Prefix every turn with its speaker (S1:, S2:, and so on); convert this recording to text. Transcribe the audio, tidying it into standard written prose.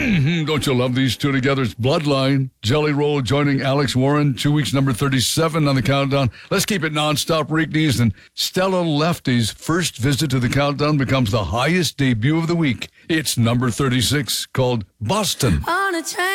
S1: Don't you love these two together? It's Bloodline. Jelly Roll joining Alex Warren. 2 weeks, number 37 on the countdown. Let's keep it nonstop, Reekneys. And Stella Lefty's first visit to the countdown becomes the highest debut of the week. It's number 36, called Boston.
S2: On a train.